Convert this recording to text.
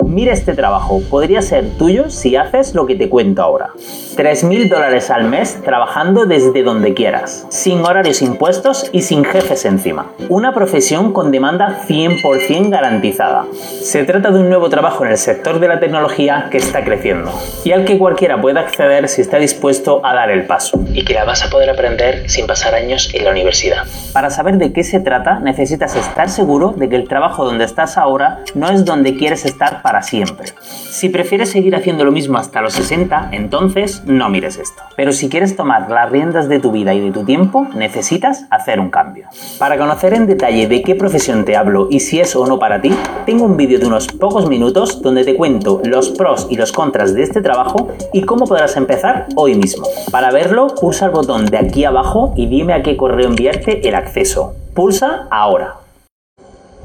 Mira este trabajo, podría ser tuyo si haces lo que te cuento ahora. $3.000 al mes trabajando desde donde quieras, sin horarios impuestos y sin jefes encima. Una profesión con demanda 100% garantizada. Se trata de un nuevo trabajo en el sector de la tecnología que está creciendo y al que cualquiera puede acceder si está dispuesto a dar el paso. Y que la vas a poder aprender sin pasar años en la universidad. Para saber de qué se trata, necesitas estar seguro de que el trabajo donde estás ahora no es donde quieres estar para siempre. Si prefieres seguir haciendo lo mismo hasta los 60, entonces no mires esto. Pero si quieres tomar las riendas de tu vida y de tu tiempo, necesitas hacer un cambio. Para conocer en detalle de qué profesión te hablo y si es o no para ti, tengo un vídeo de unos pocos minutos donde te cuento los pros y los contras de este trabajo y cómo podrás empezar hoy mismo. Para verlo, pulsa el botón de aquí abajo y dime a qué correo enviarte el acceso. Pulsa ahora.